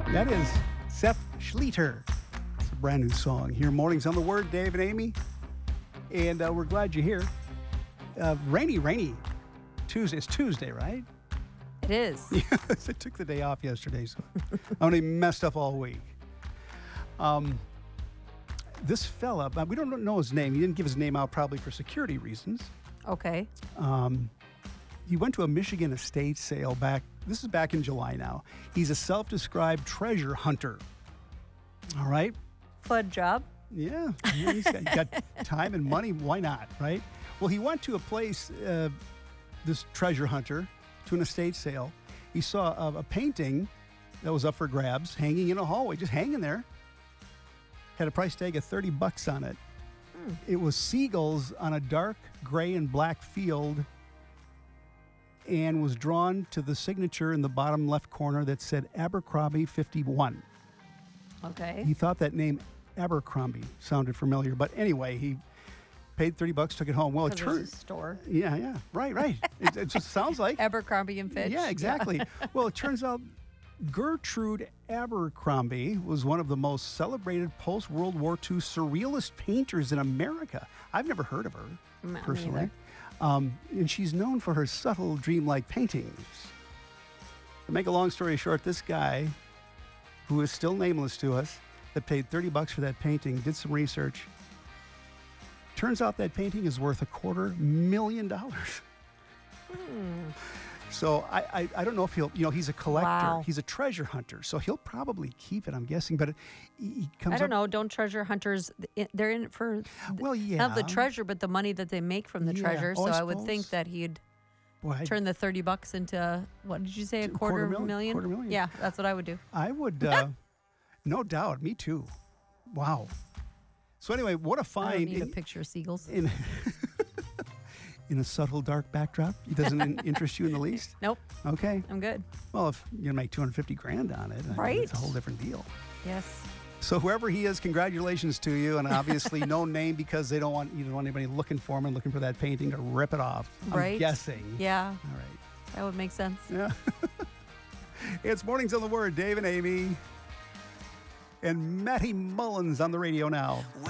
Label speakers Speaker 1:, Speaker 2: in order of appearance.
Speaker 1: That is Seth Schleter. It's a brand new song. Here, Mornings on the Word, Dave and Amy. And we're glad you're here. Rainy Tuesday. It's Tuesday, right?
Speaker 2: It is.
Speaker 1: Yes, I took the day off yesterday, so I'm only messed up all week. This fella, we don't know his name. He didn't give his name out probably for security reasons.
Speaker 2: Okay.
Speaker 1: He went to a Michigan estate sale this is back in July now. He's a self-described treasure hunter. All right?
Speaker 2: Fun job.
Speaker 1: Yeah. He's got time and money. Why not, right? Well, he went to a place, this treasure hunter, to an estate sale. He saw a painting that was up for grabs, hanging in a hallway, just hanging there. Had a price tag of $30 on it. It was seagulls on a dark gray and black field, and was drawn to the signature in the bottom left corner that said Abercrombie 51.
Speaker 2: Okay.
Speaker 1: He thought that name Abercrombie sounded familiar, but anyway, he paid $30, took it home. Well, it
Speaker 2: There's a
Speaker 1: turned.
Speaker 2: store.
Speaker 1: Yeah, right. It just sounds like
Speaker 2: Abercrombie and Fitch.
Speaker 1: Yeah, exactly. Well, it turns out Gertrude Abercrombie was one of the most celebrated post-World War II surrealist painters in America. I've never heard of her personally. And she's known for her subtle, dreamlike paintings. To make a long story short, this guy, who is still nameless to us, that paid $30 for that painting, did some research. Turns out that painting is worth $250,000. So I don't know if he's a collector.
Speaker 2: Wow.
Speaker 1: He's a treasure hunter. So he'll probably keep it, I'm guessing. But he comes
Speaker 2: I don't know. Don't treasure hunters, they're in it for not the treasure, but the money that they make from the treasure.
Speaker 1: Oh,
Speaker 2: So
Speaker 1: I
Speaker 2: I would think that he'd turn the $30 into, what did you say, a quarter million?
Speaker 1: Quarter million.
Speaker 2: Yeah, that's what I would do.
Speaker 1: I would, no doubt. Me too. Wow. So anyway, what a
Speaker 2: I
Speaker 1: find.
Speaker 2: don't need a picture of seagulls.
Speaker 1: In a subtle, dark backdrop? It doesn't interest you in the least?
Speaker 2: Nope.
Speaker 1: Okay.
Speaker 2: I'm good.
Speaker 1: Well, if you make $250,000 on it,
Speaker 2: Right.
Speaker 1: It's a whole different deal.
Speaker 2: Yes.
Speaker 1: So whoever he is, congratulations to you. And obviously no name, because you don't want anybody looking for him and looking for that painting to rip it off.
Speaker 2: Right.
Speaker 1: I'm guessing.
Speaker 2: Yeah.
Speaker 1: All right.
Speaker 2: That would make sense.
Speaker 1: Yeah. It's Mornings on the Word. Dave and Amy. And Matty Mullins on the radio now.